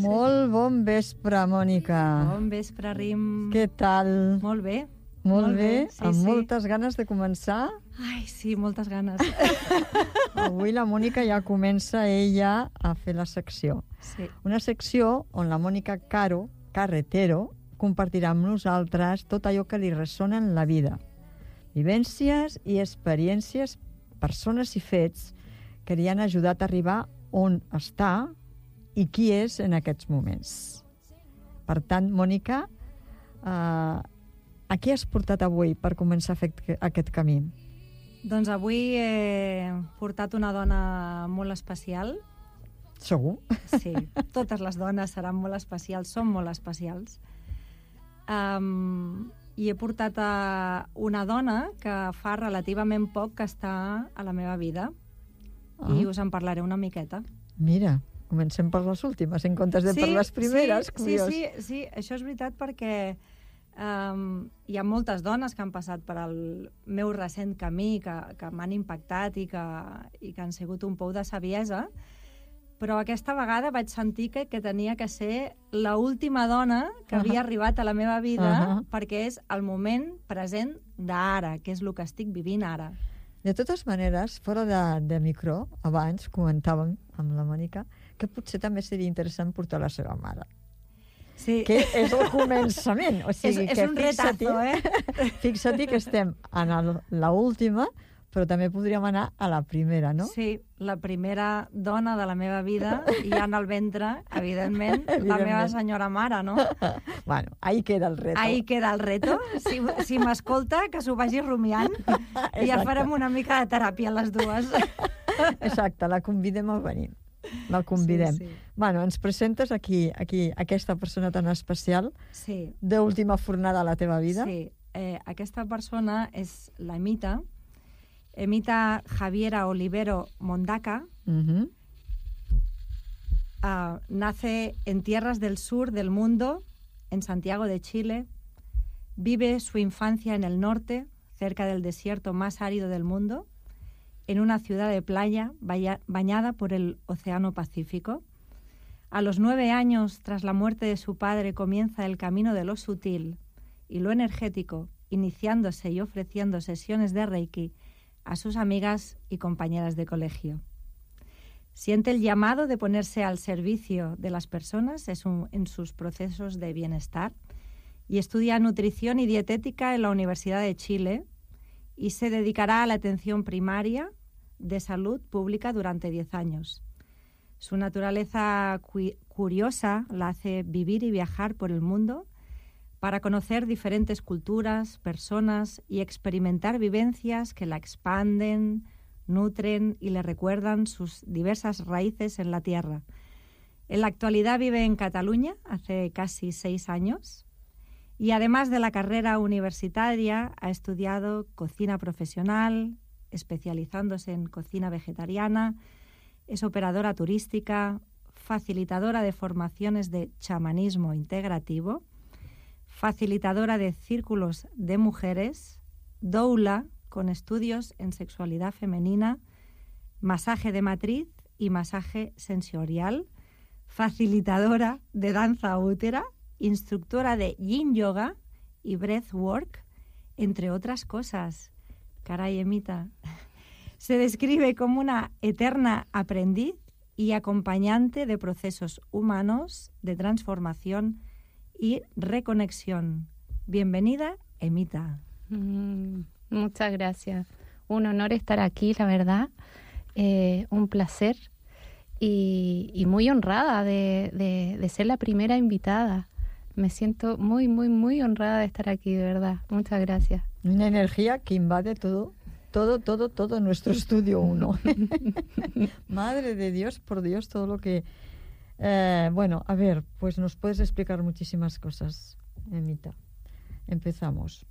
Molt bon vespre, Mònica. Bon vespre, Rim. Què tal? Molt bé. Molt bé, sí, amb sí. moltes ganes de començar. Ai, sí, moltes ganes. Avui la Mònica ja comença ella a fer la secció. Sí. Una secció on la Mònica Carretero compartirà amb nosaltres tot allò que li ressona en la vida. Vivències i experiències, persones i fets que li han ajudat a arribar on està i qui és en aquests moments. Per tant, Mònica, a què has portat avui per començar a fer aquest camí? Doncs avui he portat una dona molt especial. Segur? Sí, totes les dones seran molt especials, són molt especials. I he portat una dona que fa relativament poc que està a la meva vida. I us en parlaré una miqueta. Mira, comencem per les últimes, en comptes de per les primeres. Sí, això és veritat perquè hi ha moltes dones que han passat per el meu recent camí, que m'han impactat i que han sigut un pou de saviesa, però aquesta vegada vaig sentir que tenia que ser l'última dona que havia arribat a la meva vida, perquè és el moment present d'ara, que és el que estic vivint ara. De totes maneres, fora de micro, abans comentàvem amb la Mònica que potser també seria interessant portar la seva mare. Sí. Que és el començament. O sigui, és un retazo, Fixa-t'hi que estem en l'última, però també podríem anar a la primera, no? Sí, la primera dona de la meva vida i en el ventre, evidentment, la meva senyora mare, no? Bueno, ahí queda el reto. Ahí queda el reto. Si m'escolta, que s'ho vagi rumiant i ja farem una mica de teràpia les dues. Exacte, la convidem a venir. La convidem. Sí. Bueno, ens presentes aquí aquesta persona tan especial d'última fornada a la teva vida? Sí, aquesta persona és l'Emita Javiera Olivero Mondaca. Nace en tierras del sur del mundo, en Santiago de Chile. Vive su infancia en el norte, cerca del desierto más árido del mundo, en una ciudad de playa bañada por el Océano Pacífico. A los 9 años, tras la muerte de su padre, comienza el camino de lo sutil y lo energético, iniciándose y ofreciendo sesiones de Reiki a sus amigas y compañeras de colegio. Siente el llamado de ponerse al servicio de las personas en sus procesos de bienestar y estudia nutrición y dietética en la Universidad de Chile y se dedicará a la atención primaria de salud pública durante 10 años. Su naturaleza curiosa la hace vivir y viajar por el mundo para conocer diferentes culturas, personas y experimentar vivencias que la expanden, nutren y le recuerdan sus diversas raíces en la tierra. En la actualidad vive en Cataluña hace casi 6 años y además de la carrera universitaria ha estudiado cocina profesional, especializándose en cocina vegetariana, es operadora turística, facilitadora de formaciones de chamanismo integrativo, facilitadora de círculos de mujeres, doula con estudios en sexualidad femenina, masaje de matriz y masaje sensorial, facilitadora de danza útera, instructora de yin yoga y breathwork, entre otras cosas. Caray, Emita. Se describe como una eterna aprendiz y acompañante de procesos humanos de transformación y reconexión. Bienvenida, Emita. Muchas gracias. Un honor estar aquí, la verdad. Un placer y muy honrada de ser la primera invitada. Me siento muy, muy, muy honrada de estar aquí, de verdad. Muchas gracias. Una energía que invade todo nuestro estudio 1. Madre de Dios, por Dios, todo lo que... bueno, a ver, pues nos puedes explicar muchísimas cosas, Emita. Empezamos.